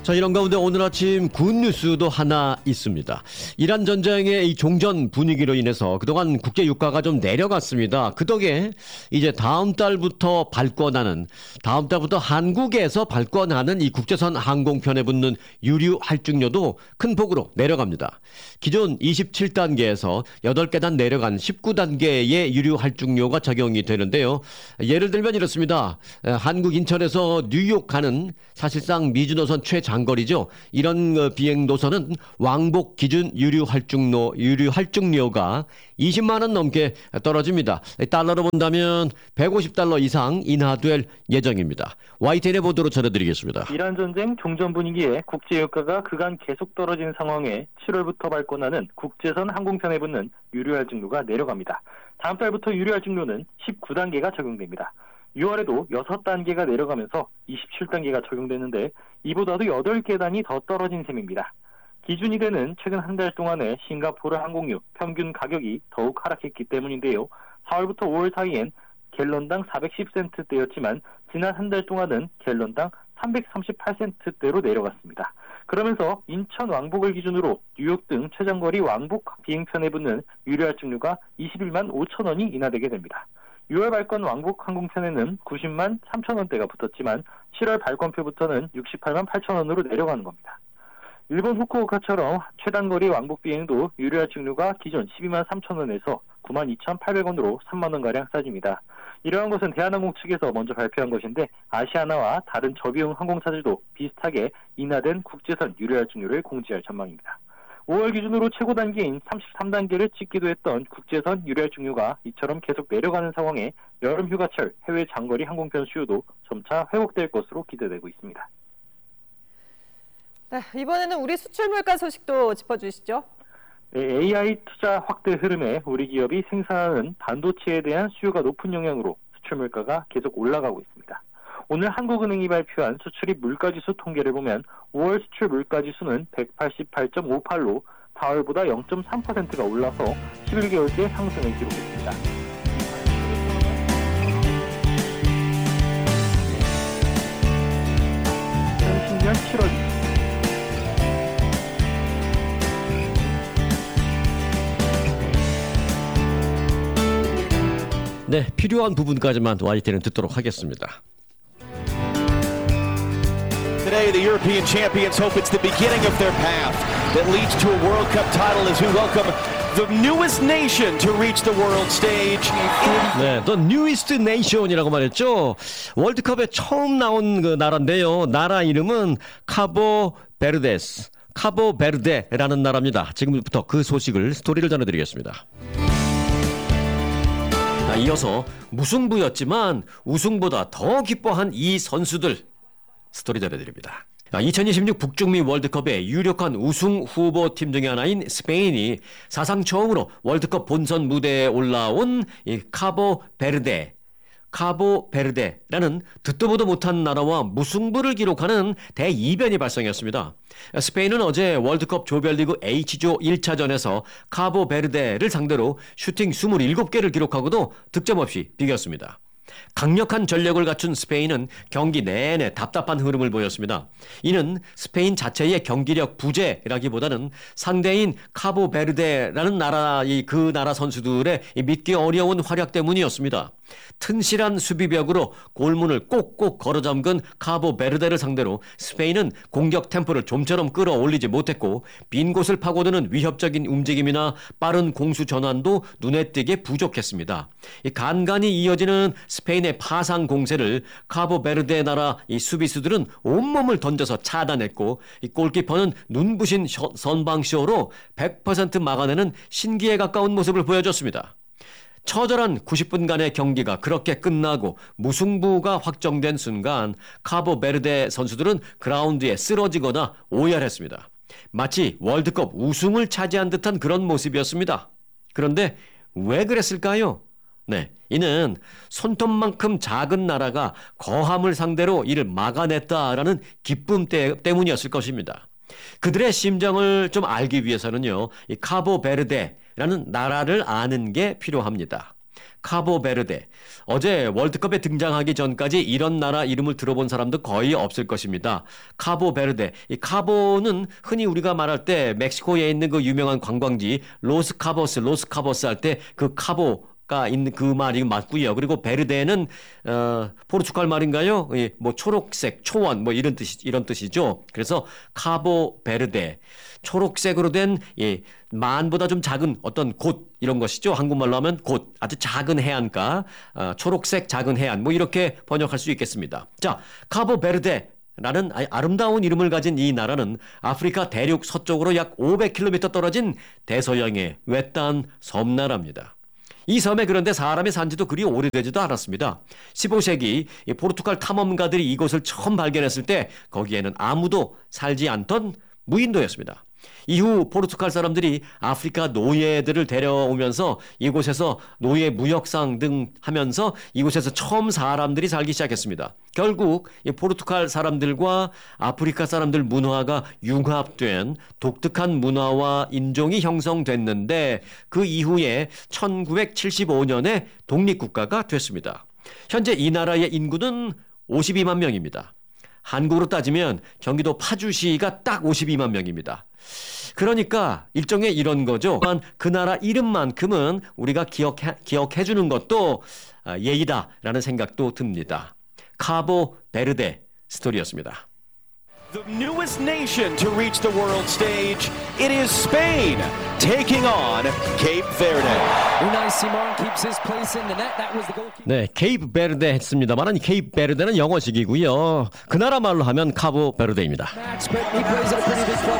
자, 이런 가운데 오늘 아침 굿뉴스도 하나 있습니다. 이란 전쟁의 이 종전 분위기로 인해서 그동안 국제 유가가 좀 내려갔습니다. 그 덕에 이제 다음 달부터 한국에서 발권하는 이 국제선 항공편에 붙는 유류 할증료도 큰 폭으로 내려갑니다. 기존 27단계에서 8계단 내려간 19단계의 유류 할증료가 적용이 되는데요. 예를 들면 이렇습니다. 한국 인천에서 뉴욕 가는 사실상 미주노선 최장거리죠. 이런 비행 노선은 왕복 기준 유류 할증료가 20만 원 넘게 떨어집니다. 달러로 본다면 150달러 이상 인하될 예정입니다. YTN의 보도로 전해드리겠습니다. 이란 전쟁 종전 분위기에 국제유가가 그간 계속 떨어진 상황에 7월부터 발권하는 국제선 항공편에 붙는 유류 할증료가 내려갑니다. 다음 달부터 유류 할증료는 19단계가 적용됩니다. 6월에도 6단계가 내려가면서 27단계가 적용되는데 이보다도 8계단이 더 떨어진 셈입니다. 기준이 되는 최근 한 달 동안의 싱가포르 항공유 평균 가격이 더욱 하락했기 때문인데요. 4월부터 5월 사이엔 갤런당 410센트대였지만 지난 한 달 동안은 갤런당 338센트대로 내려갔습니다. 그러면서 인천 왕복을 기준으로 뉴욕 등 최장거리 왕복 비행편에 붙는 유류 할증료가 21만 5천 원이 인하되게 됩니다. 6월 발권 왕복 항공편에는 90만 3천 원대가 붙었지만 7월 발권표부터는 68만 8천 원으로 내려가는 겁니다. 일본 후쿠오카처럼 최단거리 왕복 비행도 유류 할증료가 기존 12만 3천 원에서 9만 2,800원으로 3만 원가량 싸집니다. 이러한 것은 대한항공 측에서 먼저 발표한 것인데 아시아나와 다른 저비용 항공사들도 비슷하게 인하된 국제선 유류 할증료를 공지할 전망입니다. 5월 기준으로 최고 단계인 33단계를 찍기도 했던 국제선 유류 할증료가 이처럼 계속 내려가는 상황에 여름 휴가철 해외 장거리 항공편 수요도 점차 회복될 것으로 기대되고 있습니다. 네, 이번에는 우리 수출 물가 소식도 짚어주시죠. 네, AI 투자 확대 흐름에 우리 기업이 생산하는 반도체에 대한 수요가 높은 영향으로 수출 물가가 계속 올라가고 있습니다. 오늘 한국은행이 발표한 수출입 물가지수 통계를 보면 5월 수출 물가지수는 188.58로 4월보다 0.3%가 올라서 11개월째 상승을 기록했습니다.2010년 7월 네, 필요한 부분까지만 YTN은 듣도록 하겠습니다. Today, the European champions hope it's the beginning of their path that leads to a World Cup title as we welcome the newest nation to reach the world stage. 네, The Newest Nation이라고 말했죠. 월드컵에 처음 나온 그 나라인데요. 나라 이름은 카보베르데라는 나라입니다. 지금부터 그 소식을 스토리를 전해드리겠습니다. 이어서 무승부였지만 우승보다 더 기뻐한 이 선수들 스토리 전해드립니다. 2026 북중미 월드컵의 유력한 우승 후보팀 중에 하나인 스페인이 사상 처음으로 월드컵 본선 무대에 올라온 이 카보베르데라는 듣도 보도 못한 나라와 무승부를 기록하는 대이변이 발생했습니다. 스페인은 어제 월드컵 조별리그 H조 1차전에서 카보베르데를 상대로 슈팅 27개를 기록하고도 득점 없이 비겼습니다. 강력한 전력을 갖춘 스페인은 경기 내내 답답한 흐름을 보였습니다. 이는 스페인 자체의 경기력 부재라기보다는 상대인 카보베르데라는 그 나라 선수들의 믿기 어려운 활약 때문이었습니다. 튼실한 수비벽으로 골문을 꼭꼭 걸어잠근 카보베르데를 상대로 스페인은 공격 템포를 좀처럼 끌어올리지 못했고 빈 곳을 파고드는 위협적인 움직임이나 빠른 공수 전환도 눈에 띄게 부족했습니다. 간간히 이어지는 스페인의 파상 공세를 카보베르데 나라 이 수비수들은 온몸을 던져서 차단했고 이 골키퍼는 눈부신 선방쇼로 100% 막아내는 신기에 가까운 모습을 보여줬습니다. 처절한 90분간의 경기가 그렇게 끝나고 무승부가 확정된 순간 카보베르데 선수들은 그라운드에 쓰러지거나 오열했습니다. 마치 월드컵 우승을 차지한 듯한 그런 모습이었습니다. 그런데 왜 그랬을까요? 네, 이는 손톱만큼 작은 나라가 거함을 상대로 이를 막아냈다라는 기쁨 때문이었을 것입니다. 그들의 심정을 좀 알기 위해서는요, 이 카보베르데라는 나라를 아는 게 필요합니다. 카보베르데. 어제 월드컵에 등장하기 전까지 이런 나라 이름을 들어본 사람도 거의 없을 것입니다. 카보베르데. 이 카보는 흔히 우리가 말할 때 멕시코에 있는 그 유명한 관광지 로스카보스 할 때 그 카보가 있는 그 말이 맞고요. 그리고 베르데는 포르투갈 말인가요? 예, 뭐 초록색, 초원 뭐 이런 뜻이죠. 그래서 카보베르데. 초록색으로 된 만보다 좀 작은 어떤 곳 이런 것이죠. 한국말로 하면 곳, 아주 작은 해안가, 초록색 작은 해안 뭐 이렇게 번역할 수 있겠습니다. 자, 카보베르데라는 아름다운 이름을 가진 이 나라는 아프리카 대륙 서쪽으로 약 500km 떨어진 대서양의 외딴 섬나라입니다. 이 섬에 그런데 사람이 산 지도 그리 오래되지도 않았습니다. 15세기 포르투갈 탐험가들이 이곳을 처음 발견했을 때 거기에는 아무도 살지 않던 무인도였습니다. 이후 포르투갈 사람들이 아프리카 노예들을 데려오면서 이곳에서 노예 무역상 등 하면서 이곳에서 처음 사람들이 살기 시작했습니다. 결국 이 포르투갈 사람들과 아프리카 사람들 문화가 융합된 독특한 문화와 인종이 형성됐는데 그 이후에 1975년에 독립국가가 됐습니다. 현재 이 나라의 인구는 52만 명입니다. 한국으로 따지면 경기도 파주시가 딱 52만 명입니다. 그러니까 일종의 이런 거죠. 그 나라 이름만큼은 우리가 기억해 주는 것도 예의다라는 생각도 듭니다. 카보베르데 스토리였습니다. The newest nation to reach the world stage, it is Spain taking on Cape Verde. Unai Simon keeps his place in the net. That was the goalkeeper. 네, 케이프 베르데 했습니다만 케이프 베르데는 영어식이고요. 그 나라 말로 하면 카보베르데입니다. Match, but he plays at a pretty big club